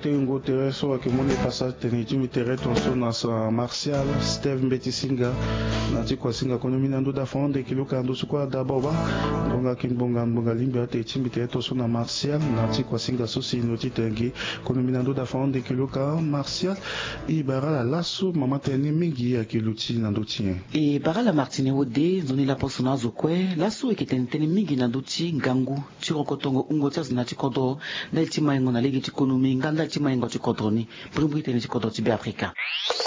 tengo tereso akimone passage tenejimi tereto sona sa Martial Steve Mbetisinga nati kwa singa konomina ndo da fonde kiluka ndo sukwa da boba ndonga kimbonga limbe ate chimbi tereto sona Martial nati kwa singa sosi noti tengi konomina ndo da fonde kiluka Martial i barala lasso mama teni mingi ya kiluti na ndotien e barala Martine Ode zoni la persona zokwe lasso ekiteni mingi na ndoti ngangu chiro kotongo ungotia zinati kodo na itima ngo na legi tikonomi nganda itima ngo tikodroni brimbri teni tikodo tibe Afrika